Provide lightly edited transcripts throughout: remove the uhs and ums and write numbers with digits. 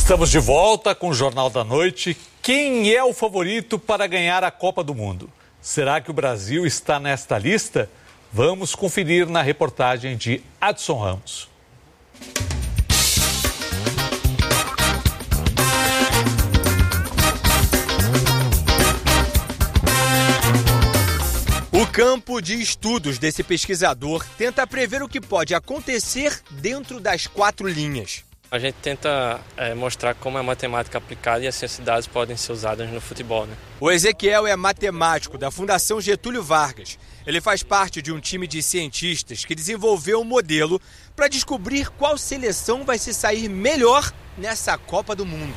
Estamos de volta com o Jornal da Noite. Quem é o favorito para ganhar a Copa do Mundo? Será que o Brasil está nesta lista? Vamos conferir na reportagem de Adson Ramos. O campo de estudos desse pesquisador tenta prever o que pode acontecer dentro das 4 linhas. A gente tenta mostrar como a matemática aplicada e as ciências de dados podem ser usadas no futebol, né? O Ezequiel é matemático da Fundação Getúlio Vargas. Ele faz parte de um time de cientistas que desenvolveu um modelo para descobrir qual seleção vai se sair melhor nessa Copa do Mundo.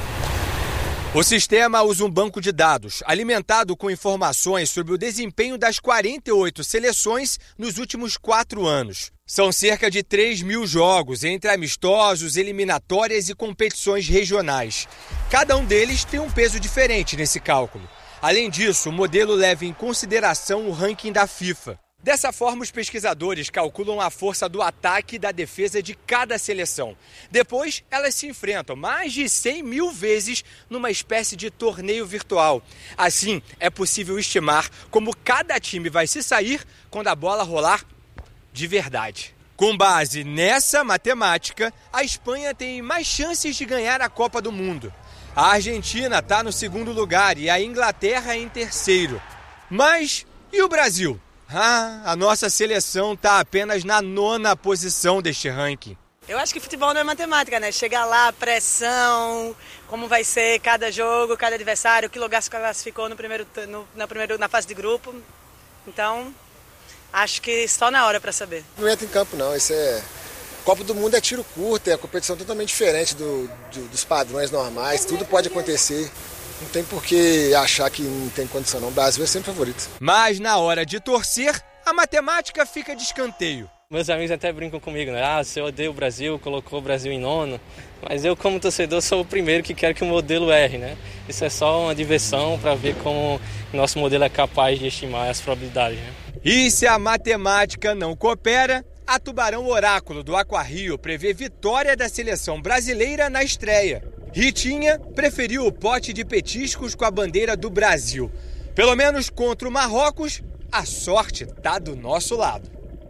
O sistema usa um banco de dados alimentado com informações sobre o desempenho das 48 seleções nos últimos 4 anos. São cerca de 3.000 jogos entre amistosos, eliminatórias e competições regionais. Cada um deles tem um peso diferente nesse cálculo. Além disso, o modelo leva em consideração o ranking da FIFA. Dessa forma, os pesquisadores calculam a força do ataque e da defesa de cada seleção. Depois, elas se enfrentam mais de 100.000 vezes numa espécie de torneio virtual. Assim, é possível estimar como cada time vai se sair quando a bola rolar de verdade. Com base nessa matemática, a Espanha tem mais chances de ganhar a Copa do Mundo. A Argentina está no 2º lugar e a Inglaterra em 3º. Mas e o Brasil? A nossa seleção está apenas na 9ª posição deste ranking. Eu acho que futebol não é matemática, né? Chegar lá, pressão, como vai ser cada jogo, cada adversário, que lugar se classificou na fase de grupo. Então, acho que só na hora para saber. Não entra em campo, não. Isso é... Copa do Mundo é tiro curto, é uma competição totalmente diferente dos padrões normais. Tudo pode acontecer. Não tem por que achar que não tem condição, não. O Brasil é sempre favorito. Mas na hora de torcer, a matemática fica de escanteio. Meus amigos até brincam comigo, né? Você odeia o Brasil, colocou o Brasil em 9º. Mas eu, como torcedor, sou o primeiro que quero que o modelo erre, né? Isso é só uma diversão para ver como o nosso modelo é capaz de estimar as probabilidades, né? E se a matemática não coopera, a Tubarão Oráculo do Aquarrio prevê vitória da seleção brasileira na estreia. Ritinha preferiu o pote de petiscos com a bandeira do Brasil. Pelo menos contra o Marrocos, a sorte tá do nosso lado.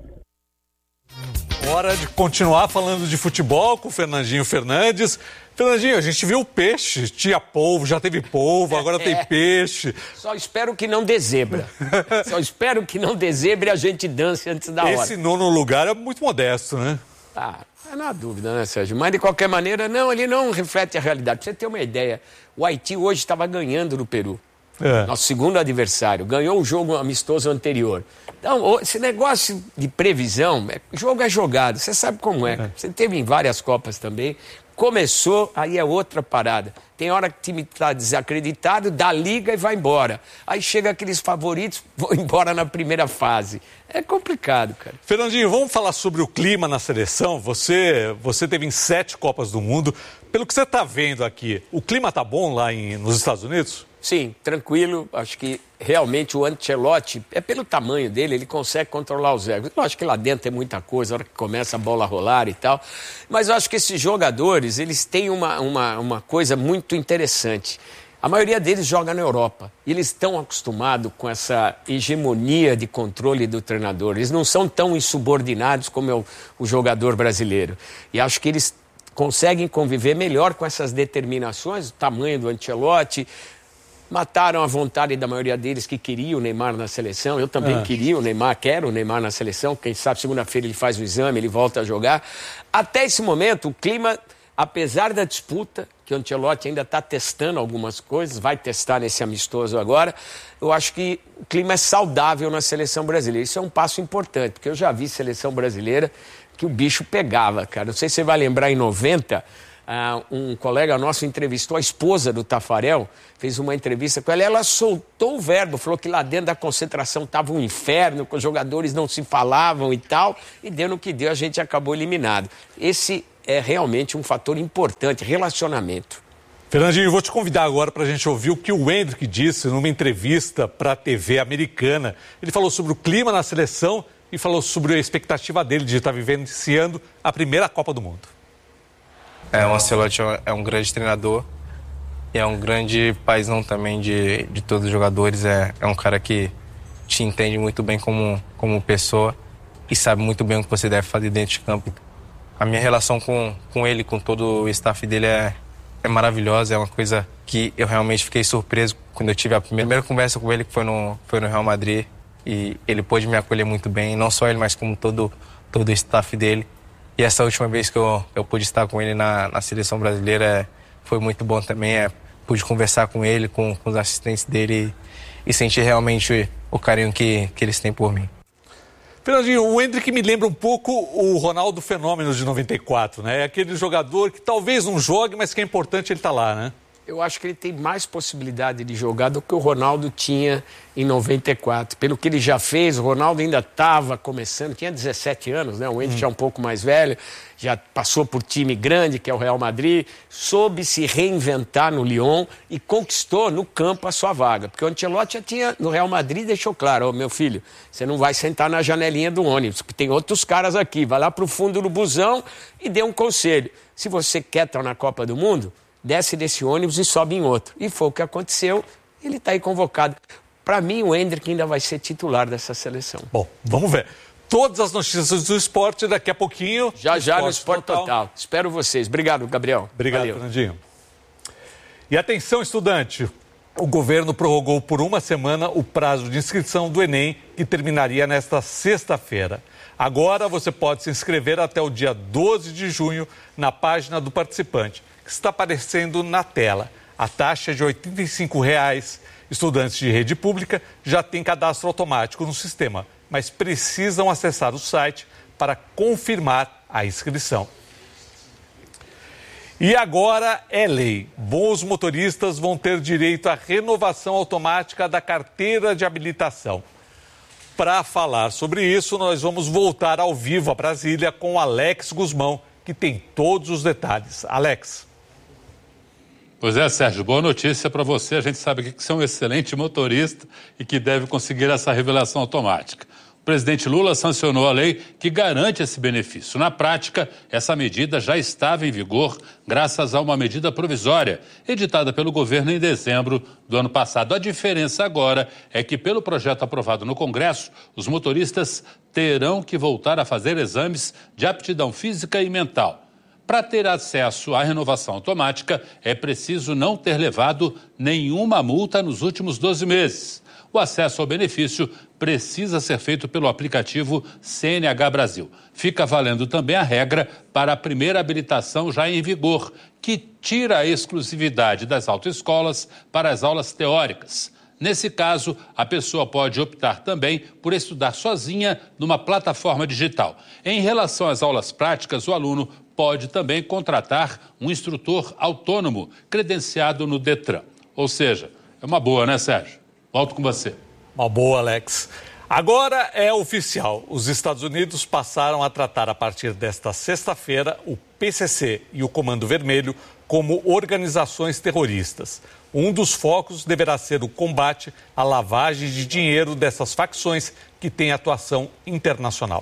Hora de continuar falando de futebol com o Fernandinho Fernandes. Fernandinho, a gente viu o peixe, tinha polvo, já teve polvo, agora tem peixe. Só espero que não dê zebra. Só espero que não dê zebra e a gente dance antes da hora. Esse 9º lugar é muito modesto, né? É na dúvida, né, Sérgio? Mas, de qualquer maneira, não, ele não reflete a realidade. Pra você ter uma ideia, o Haiti hoje estava ganhando no Peru. Nosso segundo adversário. Ganhou um jogo amistoso anterior. Então, esse negócio de previsão, jogo é jogado, você sabe como é. Você teve em várias Copas também. Começou, aí é outra parada. Tem hora que o time está desacreditado, dá liga e vai embora. Aí chega aqueles favoritos, vão embora na primeira fase. É complicado, cara. Fernandinho, vamos falar sobre o clima na seleção. Você teve em 7 Copas do Mundo. Pelo que você está vendo aqui, o clima está bom lá nos Estados Unidos? Sim, tranquilo. Acho que realmente o Ancelotti, pelo tamanho dele, ele consegue controlar os egos. Eu acho que lá dentro tem muita coisa, a hora que começa a bola a rolar e tal. Mas eu acho que esses jogadores, eles têm uma coisa muito interessante. A maioria deles joga na Europa. E eles estão acostumados com essa hegemonia de controle do treinador. Eles não são tão insubordinados como é o jogador brasileiro. E acho que eles conseguem conviver melhor com essas determinações, o tamanho do Ancelotti. Mataram a vontade da maioria deles que queria o Neymar na seleção. Eu também queria o Neymar, quero o Neymar na seleção. Quem sabe segunda-feira ele faz o exame, ele volta a jogar. Até esse momento, o clima, apesar da disputa, que o Ancelotti ainda está testando algumas coisas, vai testar nesse amistoso agora, eu acho que o clima é saudável na seleção brasileira. Isso é um passo importante, porque eu já vi seleção brasileira que o bicho pegava, cara. Não sei se você vai lembrar, em 90... um colega nosso entrevistou a esposa do Tafarel, fez uma entrevista com ela soltou o verbo, falou que lá dentro da concentração estava um inferno, que os jogadores não se falavam e tal, e deu no que deu, a gente acabou eliminado. Esse é realmente um fator importante, relacionamento. Fernandinho, eu vou te convidar agora para a gente ouvir o que o Endrick disse numa entrevista para a TV americana. Ele falou sobre o clima na seleção e falou sobre a expectativa dele de estar vivenciando a primeira Copa do Mundo. O Ancelotti é um grande treinador e é um grande paizão também de todos os jogadores. É um cara que te entende muito bem como pessoa e sabe muito bem o que você deve fazer dentro de campo. A minha relação com ele, com todo o staff dele é maravilhosa, é uma coisa que eu realmente fiquei surpreso quando eu tive a primeira conversa com ele, que foi no Real Madrid, e ele pôde me acolher muito bem, não só ele, mas como todo o staff dele. E essa última vez que eu pude estar com ele na seleção brasileira foi muito bom também, pude conversar com ele, com os assistentes dele e sentir realmente o carinho que eles têm por mim. Fernandinho, o Endrick me lembra um pouco o Ronaldo Fenômeno de 94, né? É aquele jogador que talvez não jogue, mas que é importante ele estar lá, né? Eu acho que ele tem mais possibilidade de jogar do que o Ronaldo tinha em 94. Pelo que ele já fez, o Ronaldo ainda estava começando, tinha 17 anos, né? O Endrick já é um pouco mais velho, já passou por time grande, que é o Real Madrid, soube se reinventar no Lyon e conquistou no campo a sua vaga. Porque o Ancelotti já tinha, no Real Madrid, deixou claro, meu filho, você não vai sentar na janelinha do ônibus, porque tem outros caras aqui, vai lá para o fundo do busão e dê um conselho. Se você quer estar na Copa do Mundo, desce desse ônibus e sobe em outro. E foi o que aconteceu, ele está aí convocado. Para mim, o Endrick ainda vai ser titular dessa seleção. Bom, vamos ver. Todas as notícias do esporte daqui a pouquinho. Já no Esporte Total. Espero vocês. Obrigado, Gabriel. Obrigado, Fernandinho. E atenção, estudante. O governo prorrogou por uma semana o prazo de inscrição do Enem, que terminaria nesta sexta-feira. Agora você pode se inscrever até o dia 12 de junho na página do participante, que está aparecendo na tela. A taxa é de R$ 85,00. Estudantes de rede pública já têm cadastro automático no sistema, mas precisam acessar o site para confirmar a inscrição. E agora é lei. Bons motoristas vão ter direito à renovação automática da carteira de habilitação. Para falar sobre isso, nós vamos voltar ao vivo a Brasília com Alex Guzmão, que tem todos os detalhes. Alex. Pois é, Sérgio, boa notícia para você. A gente sabe que você é um excelente motorista e que deve conseguir essa revelação automática. O presidente Lula sancionou a lei que garante esse benefício. Na prática, essa medida já estava em vigor graças a uma medida provisória, editada pelo governo em dezembro do ano passado. A diferença agora é que, pelo projeto aprovado no Congresso, os motoristas terão que voltar a fazer exames de aptidão física e mental. Para ter acesso à renovação automática, é preciso não ter levado nenhuma multa nos últimos 12 meses. O acesso ao benefício precisa ser feito pelo aplicativo CNH Brasil. Fica valendo também a regra para a primeira habilitação já em vigor, que tira a exclusividade das autoescolas para as aulas teóricas. Nesse caso, a pessoa pode optar também por estudar sozinha numa plataforma digital. Em relação às aulas práticas, o aluno pode também contratar um instrutor autônomo credenciado no Detran. Ou seja, é uma boa, né, Sérgio? Volto com você. Uma boa, Alex. Agora é oficial. Os Estados Unidos passaram a tratar a partir desta sexta-feira o PCC e o Comando Vermelho como organizações terroristas. Um dos focos deverá ser o combate à lavagem de dinheiro dessas facções que têm atuação internacional.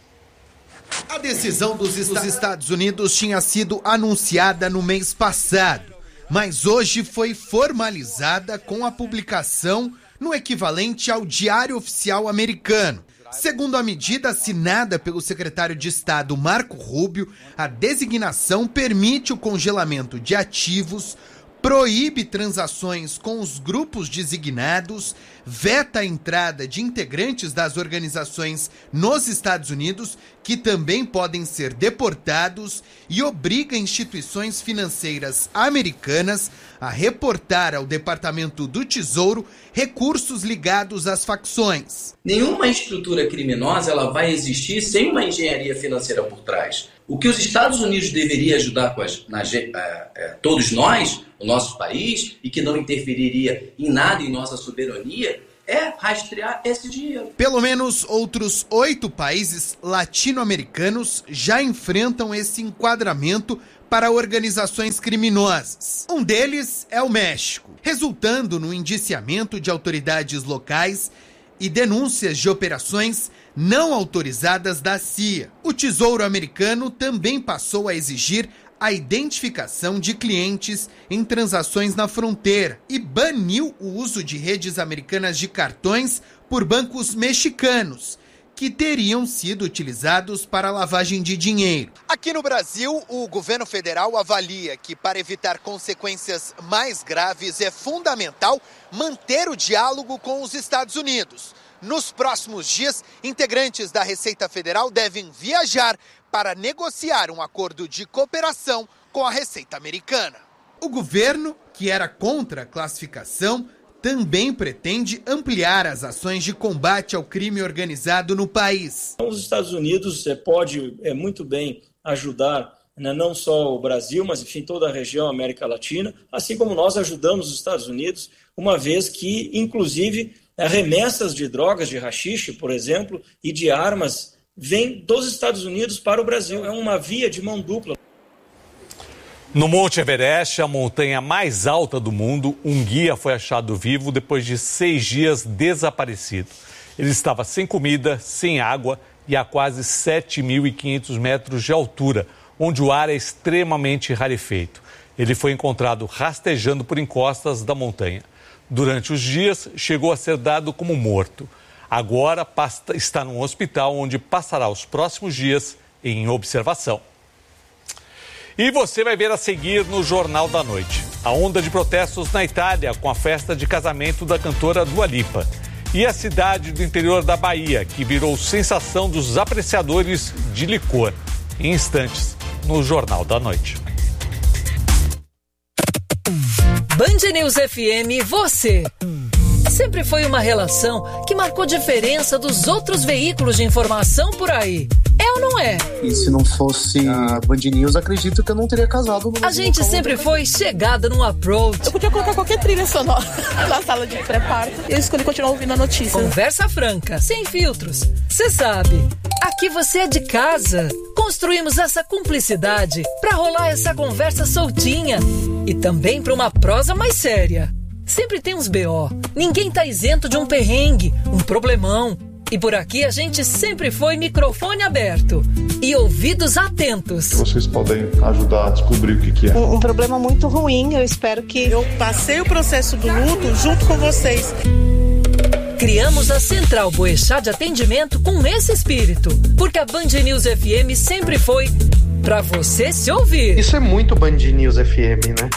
A decisão dos Estados Unidos tinha sido anunciada no mês passado, mas hoje foi formalizada com a publicação no equivalente ao Diário Oficial americano. Segundo a medida assinada pelo secretário de Estado Marco Rubio, a designação permite o congelamento de ativos, proíbe transações com os grupos designados, veta a entrada de integrantes das organizações nos Estados Unidos, que também podem ser deportados, e obriga instituições financeiras americanas a reportar ao Departamento do Tesouro recursos ligados às facções. Nenhuma estrutura criminosa ela vai existir sem uma engenharia financeira por trás. O que os Estados Unidos deveria ajudar todos nós, o nosso país, e que não interferiria em nada em nossa soberania, é rastrear esse dinheiro. Pelo menos outros 8 países latino-americanos já enfrentam esse enquadramento para organizações criminosas. Um deles é o México, resultando no indiciamento de autoridades locais e denúncias de operações não autorizadas da CIA. O Tesouro americano também passou a exigir a identificação de clientes em transações na fronteira e baniu o uso de redes americanas de cartões por bancos mexicanos, que teriam sido utilizados para lavagem de dinheiro. Aqui no Brasil, o governo federal avalia que, para evitar consequências mais graves, é fundamental manter o diálogo com os Estados Unidos. Nos próximos dias, integrantes da Receita Federal devem viajar para negociar um acordo de cooperação com a Receita Americana. O governo, que era contra a classificação, também pretende ampliar as ações de combate ao crime organizado no país. Os Estados Unidos pode muito bem ajudar, não só o Brasil, mas enfim toda a região, América Latina, assim como nós ajudamos os Estados Unidos, uma vez que, inclusive, remessas de drogas, de haxixe, por exemplo, e de armas, vêm dos Estados Unidos para o Brasil. É uma via de mão dupla. No Monte Everest, a montanha mais alta do mundo, um guia foi achado vivo depois de 6 dias desaparecido. Ele estava sem comida, sem água e a quase 7.500 metros de altura, onde o ar é extremamente rarefeito. Ele foi encontrado rastejando por encostas da montanha. Durante os dias, chegou a ser dado como morto. Agora está num hospital onde passará os próximos dias em observação. E você vai ver a seguir no Jornal da Noite. A onda de protestos na Itália com a festa de casamento da cantora Dua Lipa. E a cidade do interior da Bahia, que virou sensação dos apreciadores de licor. Em instantes, no Jornal da Noite. Band News FM, você. Sempre foi uma relação que marcou diferença dos outros veículos de informação por aí. É ou não é? E se não fosse a Band News, acredito que eu não teria casado. A gente sempre foi chegada no approach. Eu podia colocar qualquer trilha sonora na sala de pré-parto. Eu escolhi continuar ouvindo a notícia. Conversa franca, sem filtros. Você sabe, aqui você é de casa. Construímos essa cumplicidade pra rolar essa conversa soltinha. E também pra uma prosa mais séria. Sempre tem uns BO. Ninguém tá isento de um perrengue, um problemão. E por aqui a gente sempre foi microfone aberto e ouvidos atentos. Vocês podem ajudar a descobrir o que é. Um problema muito ruim, eu espero que... Eu passei o processo do luto junto com vocês. Criamos a Central Boechat de atendimento com esse espírito, porque a Band News FM sempre foi pra você se ouvir. Isso é muito Band News FM, né?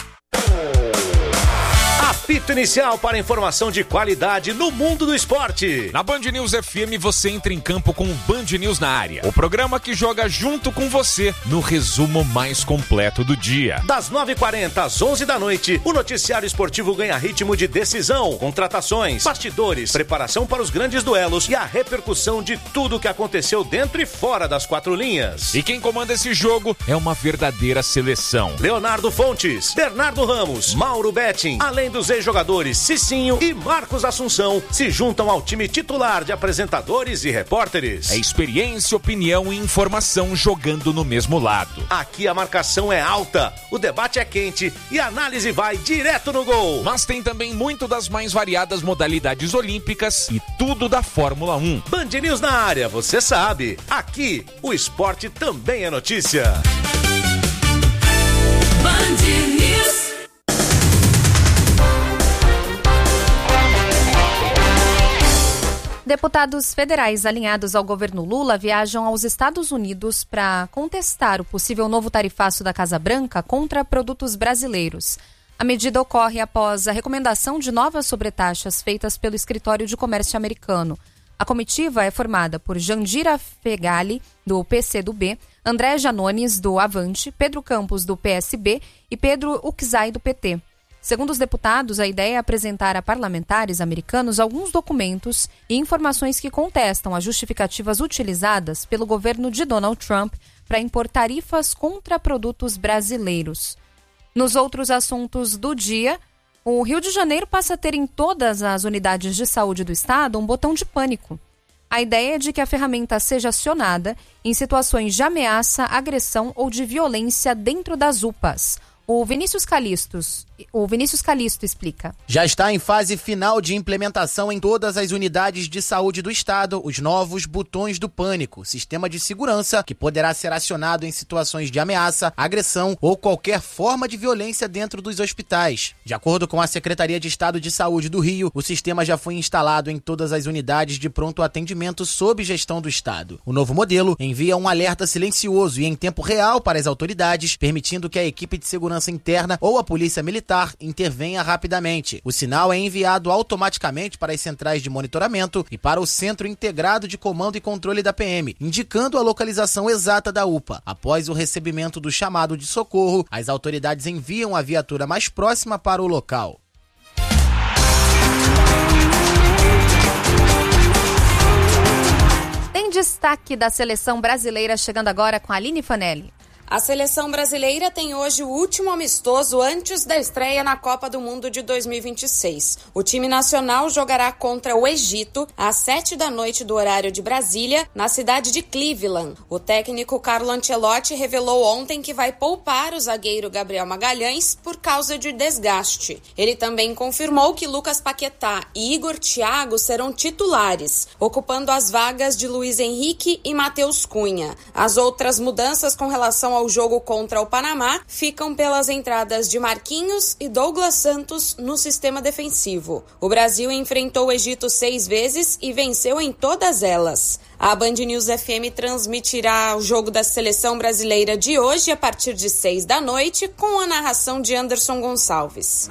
Apito inicial para informação de qualidade no mundo do esporte. Na Band News FM você entra em campo com o Band News na área. O programa que joga junto com você no resumo mais completo do dia. Das 9h40 às 11 da noite, o noticiário esportivo ganha ritmo de decisão, contratações, bastidores, preparação para os grandes duelos e a repercussão de tudo o que aconteceu dentro e fora das 4 linhas. E quem comanda esse jogo é uma verdadeira seleção. Leonardo Fontes, Bernardo Ramos, Mauro Betting, além dos jogadores Cicinho e Marcos Assunção se juntam ao time titular de apresentadores e repórteres. É experiência, opinião e informação jogando no mesmo lado. Aqui a marcação é alta, o debate é quente e a análise vai direto no gol. Mas tem também muito das mais variadas modalidades olímpicas e tudo da Fórmula 1. Band News na área, você sabe. Aqui o esporte também é notícia. Band News. Deputados federais alinhados ao governo Lula viajam aos Estados Unidos para contestar o possível novo tarifaço da Casa Branca contra produtos brasileiros. A medida ocorre após a recomendação de novas sobretaxas feitas pelo Escritório de Comércio americano. A comitiva é formada por Jandira Fegali, do PCdoB, André Janones, do Avante, Pedro Campos, do PSB e Pedro Uczai, do PT. Segundo os deputados, a ideia é apresentar a parlamentares americanos alguns documentos e informações que contestam as justificativas utilizadas pelo governo de Donald Trump para impor tarifas contra produtos brasileiros. Nos outros assuntos do dia, o Rio de Janeiro passa a ter em todas as unidades de saúde do estado um botão de pânico. A ideia é de que a ferramenta seja acionada em situações de ameaça, agressão ou de violência dentro das UPAs. O Vinícius Calisto explica. Já está em fase final de implementação em todas as unidades de saúde do estado os novos botões do pânico, sistema de segurança que poderá ser acionado em situações de ameaça, agressão ou qualquer forma de violência dentro dos hospitais. De acordo com a Secretaria de Estado de Saúde do Rio, o sistema já foi instalado em todas as unidades de pronto atendimento sob gestão do estado. O novo modelo envia um alerta silencioso e em tempo real para as autoridades, permitindo que a equipe de segurança interna ou a polícia militar intervenha rapidamente. O sinal é enviado automaticamente para as centrais de monitoramento e para o Centro Integrado de Comando e Controle da PM, indicando a localização exata da UPA. Após o recebimento do chamado de socorro, as autoridades enviam a viatura mais próxima para o local. Tem destaque da seleção brasileira chegando agora com a Aline Fanelli. A seleção brasileira tem hoje o último amistoso antes da estreia na Copa do Mundo de 2026. O time nacional jogará contra o Egito às 19h do horário de Brasília, na cidade de Cleveland. O técnico Carlo Ancelotti revelou ontem que vai poupar o zagueiro Gabriel Magalhães por causa de desgaste. Ele também confirmou que Lucas Paquetá e Igor Thiago serão titulares, ocupando as vagas de Luiz Henrique e Matheus Cunha. As outras mudanças com relação ao jogo contra o Panamá ficam pelas entradas de Marquinhos e Douglas Santos no sistema defensivo. O Brasil enfrentou o Egito 6 vezes e venceu em todas elas. A Band News FM transmitirá o jogo da seleção brasileira de hoje a partir de 18h com a narração de Anderson Gonçalves.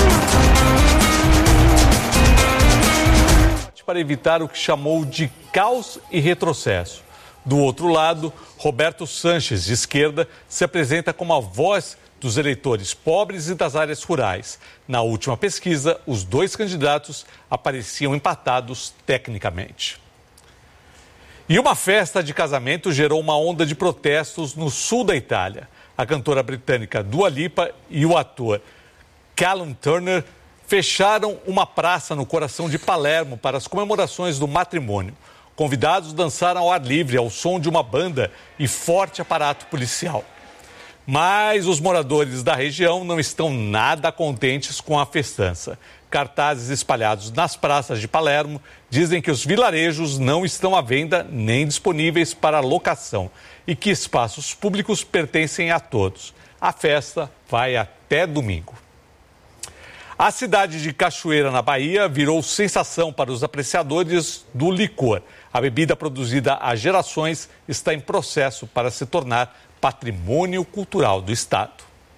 Para evitar o que chamou de caos e retrocesso. Do outro lado, Roberto Sanches, de esquerda, se apresenta como a voz dos eleitores pobres e das áreas rurais. Na última pesquisa, os dois candidatos apareciam empatados tecnicamente. E uma festa de casamento gerou uma onda de protestos no sul da Itália. A cantora britânica Dua Lipa e o ator Callum Turner fecharam uma praça no coração de Palermo para as comemorações do matrimônio. Convidados dançaram ao ar livre ao som de uma banda e forte aparato policial. Mas os moradores da região não estão nada contentes com a festança. Cartazes espalhados nas praças de Palermo dizem que os vilarejos não estão à venda nem disponíveis para locação e que espaços públicos pertencem a todos. A festa vai até domingo. A cidade de Cachoeira, na Bahia, virou sensação para os apreciadores do licor. A bebida produzida há gerações está em processo para se tornar patrimônio cultural do estado.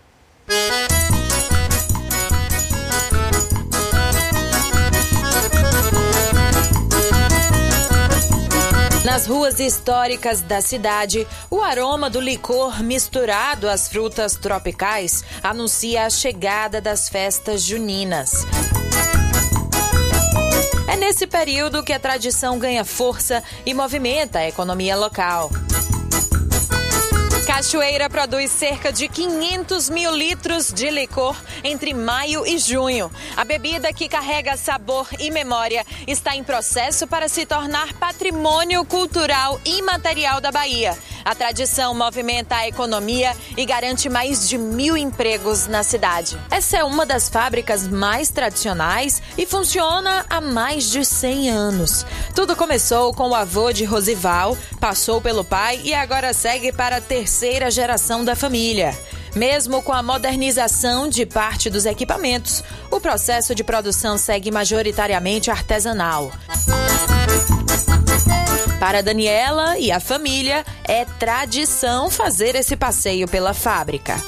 Nas ruas históricas da cidade, o aroma do licor misturado às frutas tropicais anuncia a chegada das festas juninas. É nesse período que a tradição ganha força e movimenta a economia local. Cachoeira produz cerca de 500 mil litros de licor entre maio e junho. A bebida, que carrega sabor e memória, está em processo para se tornar patrimônio cultural imaterial da Bahia. A tradição movimenta a economia e garante mais de 1.000 empregos na cidade. Essa é uma das fábricas mais tradicionais e funciona há mais de 100 anos. Tudo começou com o avô de Rosival, passou pelo pai e agora segue para a terceira geração da família. Mesmo com a modernização de parte dos equipamentos, o processo de produção segue majoritariamente artesanal. Para Daniela e a família, é tradição fazer esse passeio pela fábrica.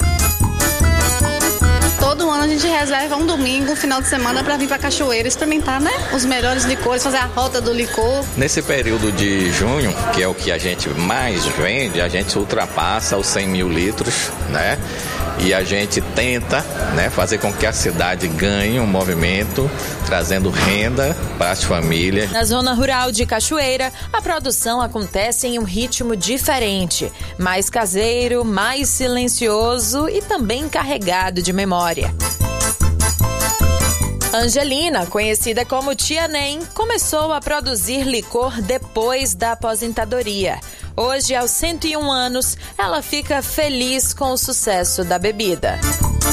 Todo ano a gente reserva um domingo, um final de semana, para vir para Cachoeira experimentar, né? Os melhores licores, fazer a rota do licor. Nesse período de junho, que é o que a gente mais vende, a gente ultrapassa os 100 mil litros, né? E a gente tenta, né, fazer com que a cidade ganhe um movimento, trazendo renda para as famílias. Na zona rural de Cachoeira, a produção acontece em um ritmo diferente, mais caseiro, mais silencioso e também carregado de memória. Angelina, conhecida como Tia Nem, começou a produzir licor depois da aposentadoria. Hoje, aos 101 anos, ela fica feliz com o sucesso da bebida.